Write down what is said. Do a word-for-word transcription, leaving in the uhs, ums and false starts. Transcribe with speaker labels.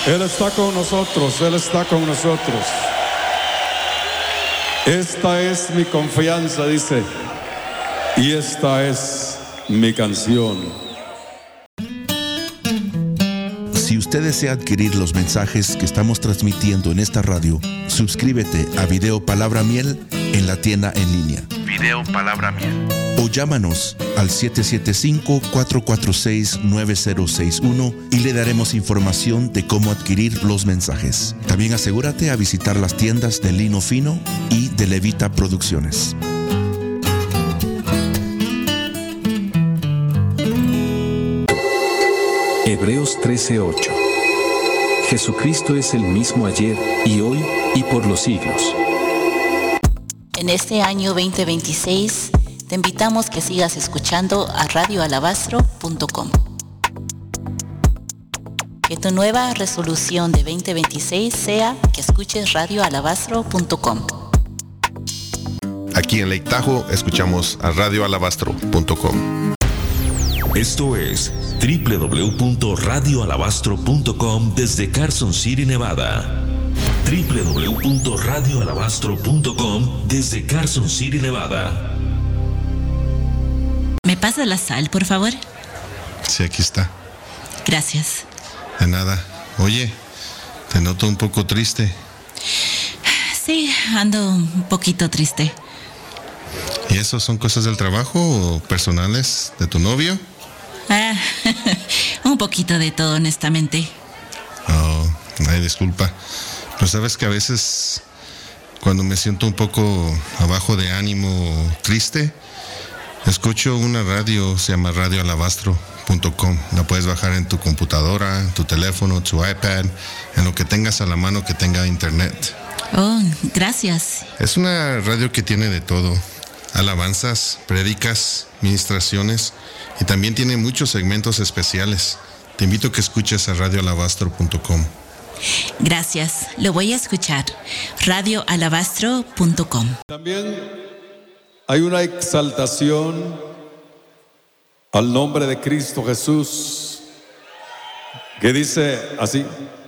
Speaker 1: Él está con nosotros, Él está con nosotros. Esta es mi confianza, dice, y esta es mi canción.
Speaker 2: Si usted desea adquirir los mensajes que estamos transmitiendo en esta radio, suscríbete a Video Palabra Miel en la tienda en línea. Video Palabra Miel. O llámanos al siete siete cinco, cuatro cuatro seis, nueve cero seis uno y le daremos información de cómo adquirir los mensajes. También asegúrate a visitar las tiendas de Lino Fino y de Levita Producciones.
Speaker 3: Hebreos trece ocho. Jesucristo es el mismo ayer y hoy y por los siglos.
Speaker 4: En este año veinte veintiséis, te invitamos que sigas escuchando a radio alabastro punto com. Que tu nueva resolución de veinte veintiséis sea que escuches radio alabastro punto com.
Speaker 5: Aquí en Lake Tahoe escuchamos a radio alabastro punto com.
Speaker 6: Esto es doble u doble u doble u punto radio alabastro punto com desde Carson City, Nevada. doble u doble u doble u punto radio alabastro punto com desde Carson City, Nevada.
Speaker 4: ¿Me pasas la sal, por favor?
Speaker 5: Sí, aquí está.
Speaker 4: Gracias.
Speaker 5: De nada. Oye, te noto un poco triste.
Speaker 4: Sí, ando un poquito triste.
Speaker 5: ¿Y eso son cosas del trabajo o personales de tu novio?
Speaker 4: Ah, un poquito de todo, honestamente.
Speaker 5: Oh, ay, disculpa. Pero sabes que a veces, cuando me siento un poco abajo de ánimo o triste, escucho una radio, se llama radio alabastro punto com. La puedes bajar en tu computadora, en tu teléfono, tu iPad, en lo que tengas a la mano que tenga internet.
Speaker 4: Oh, gracias.
Speaker 5: Es una radio que tiene de todo. Alabanzas, prédicas, ministraciones, y también tiene muchos segmentos especiales. Te invito a que escuches a radio alabastro punto com.
Speaker 4: Gracias, lo voy a escuchar. radio alabastro punto com.
Speaker 1: También hay una exaltación al nombre de Cristo Jesús que dice así: